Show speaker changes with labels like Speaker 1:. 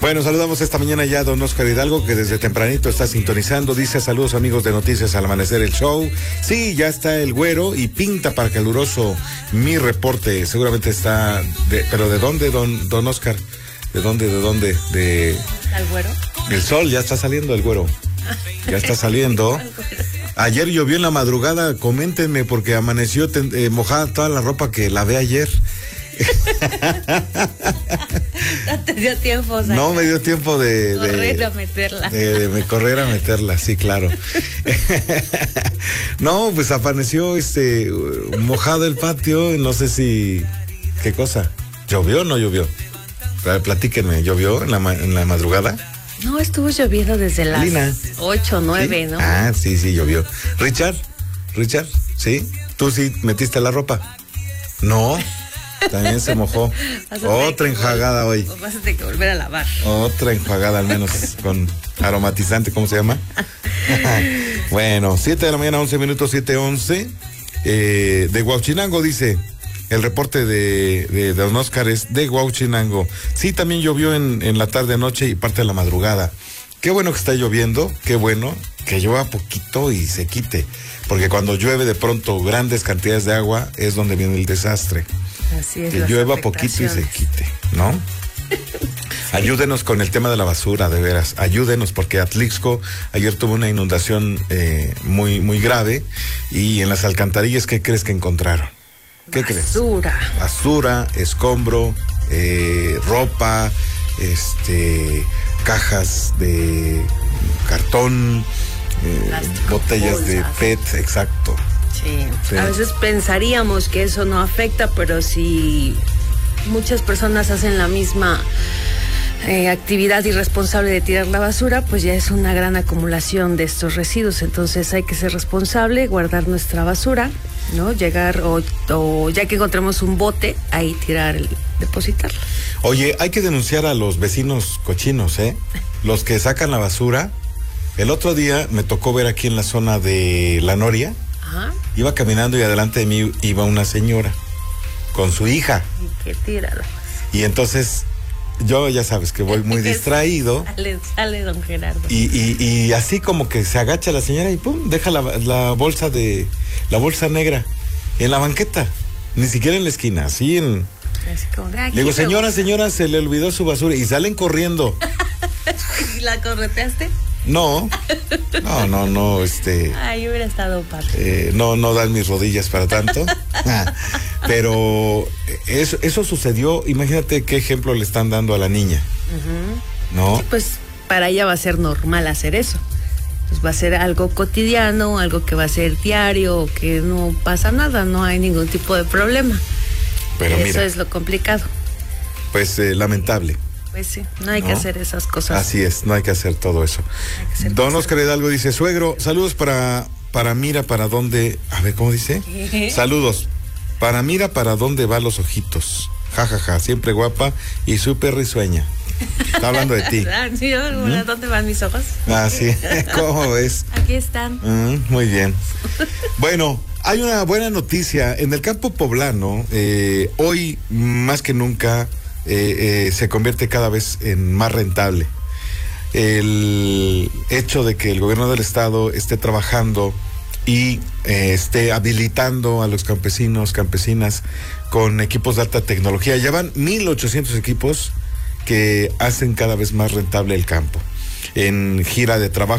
Speaker 1: Bueno, saludamos esta mañana ya a don Oscar Hidalgo, que desde tempranito está sintonizando. Dice: saludos amigos de Noticias al Amanecer, el show. Sí, ya está el güero y pinta para caluroso mi reporte. Seguramente está, pero ¿de dónde, don Oscar? ¿De dónde?
Speaker 2: ¿Al güero?
Speaker 1: El sol, ya está saliendo el güero. Ya está saliendo. Ayer llovió en la madrugada, coméntenme, porque amaneció mojada toda la ropa que lavé ayer.
Speaker 2: No te dio tiempo, o sea,
Speaker 1: no me dio tiempo de
Speaker 2: correr a meterla.
Speaker 1: De correr a meterla, sí, claro. No, pues amaneció mojado el patio, no sé si qué cosa. ¿Llovió o no llovió? Platíquenme, ¿llovió en la madrugada?
Speaker 2: No, estuvo lloviendo desde las 8 o 9, ¿sí? ¿No?
Speaker 1: Ah, sí, llovió. Richard, ¿sí? ¿Tú sí metiste la ropa? No. También se mojó. Otra enjuagada hoy.
Speaker 2: Vas a tener que volver a lavar.
Speaker 1: Otra enjuagada, al menos con aromatizante, ¿cómo se llama? Bueno, 7 de la mañana, 11 minutos, 7:11. De Huauchinango, dice el reporte de don Oscar, es de Huauchinango. Sí, también llovió en la tarde, noche y parte de la madrugada. Qué bueno que está lloviendo, qué bueno que llueva poquito y se quite, porque cuando llueve de pronto grandes cantidades de agua es donde viene el desastre.
Speaker 2: Así es.
Speaker 1: Que llueva poquito y se quite, ¿no? Sí. Ayúdenos con el tema de la basura, de veras. Ayúdenos, porque Atlixco ayer tuvo una inundación muy grave, y en las alcantarillas, ¿qué crees que encontraron? ¿Qué crees? Basura, escombro, ropa, cajas de cartón, botellas de PET, exacto.
Speaker 2: Sí. A veces pensaríamos que eso no afecta, pero si muchas personas hacen la misma actividad irresponsable de tirar la basura, pues ya es una gran acumulación de estos residuos. Entonces hay que ser responsable, guardar nuestra basura, ¿no? Llegar o ya que encontremos un bote, ahí depositarla.
Speaker 1: Oye, hay que denunciar a los vecinos cochinos, los que sacan la basura. El otro día me tocó ver aquí en la zona de La Noria. Ajá. Iba caminando y adelante de mí iba una señora con su hija.
Speaker 2: ¿Y qué tira?
Speaker 1: Y entonces yo, ya sabes que voy muy distraído.
Speaker 2: Sale don Gerardo.
Speaker 1: Y así como que se agacha la señora y pum, deja la bolsa negra en la banqueta, ni siquiera en la esquina, así en.
Speaker 2: Así como de,
Speaker 1: le digo: señora, se le olvidó su basura, y salen corriendo.
Speaker 2: ¿Y la correteaste?
Speaker 1: No.
Speaker 2: Ay, hubiera estado padre.
Speaker 1: No dan mis rodillas para tanto. Pero eso sucedió. Imagínate qué ejemplo le están dando a la niña. Uh-huh. ¿No?
Speaker 2: Sí, pues para ella va a ser normal hacer eso. Pues va a ser algo cotidiano, algo que va a ser diario, que no pasa nada, no hay ningún tipo de problema.
Speaker 1: Pero
Speaker 2: eso
Speaker 1: mira,
Speaker 2: es lo complicado.
Speaker 1: Pues lamentable.
Speaker 2: Pues sí, no hay que hacer esas cosas.
Speaker 1: Así es, no hay que hacer todo eso. Don Oscar Hidalgo dice: suegro, saludos para mira para dónde. A ver, ¿cómo dice? ¿Qué? Saludos. Para mira para dónde va los ojitos. Ja, ja, ja, siempre guapa y súper risueña. Está hablando de ti.
Speaker 2: Sí, ¿dónde van mis ojos?
Speaker 1: Ah, sí. ¿Cómo ves?
Speaker 2: Aquí están.
Speaker 1: Muy bien. Bueno, hay una buena noticia. En el campo poblano, hoy más que nunca, se convierte cada vez en más rentable. El hecho de que el gobierno del estado esté trabajando y esté habilitando a los campesinos, campesinas con equipos de alta tecnología. Ya van 1,800 equipos que hacen cada vez más rentable el campo. En gira de trabajo